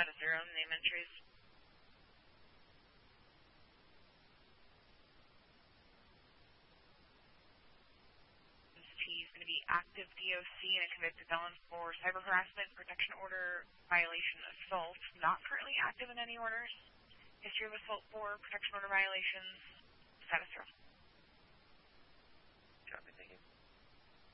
status 0 in the name entries. He's going to be active DOC and a convicted felon for cyber harassment, protection order, violation, assault. Not currently active in any orders. History of assault for protection order violations. Status 0.